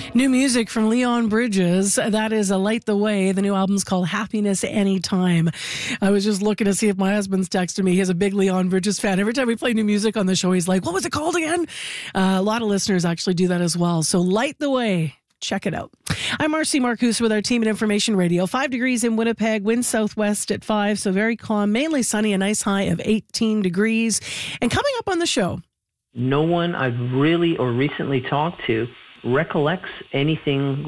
New music from Leon Bridges. That is Light the Way. The new album's called Happiness Anytime. I was just looking to see if my husband's texted me. He's a big Leon Bridges fan. Every time we play new music on the show, he's like, what was it called again? A lot of listeners actually do that as well. So Light the Way. Check it out. I'm Marcy Marcoux with our team at Information Radio. 5 degrees in Winnipeg, wind southwest at 5, so very calm, mainly sunny, a nice high of 18 degrees. And coming up on the show, no one I've really or recently talked to recollects anything